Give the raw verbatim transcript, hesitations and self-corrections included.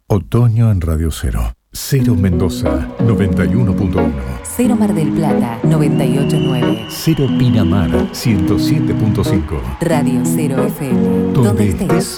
Otoño en Radio Cero. Cero Mendoza, noventa y uno punto uno. Cero Mar del Plata, noventa y ocho punto nueve. Cero Pinamar, ciento siete punto cinco. Radio Cero F M. Donde estés,